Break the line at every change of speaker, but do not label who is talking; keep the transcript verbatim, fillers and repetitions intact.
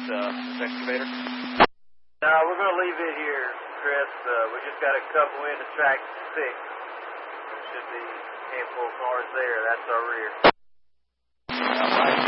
uh, this excavator?
No, we're going to leave it here, Chris. Uh, we just got to couple in the track six. There should be a handful of cars there. That's our rear.
All right.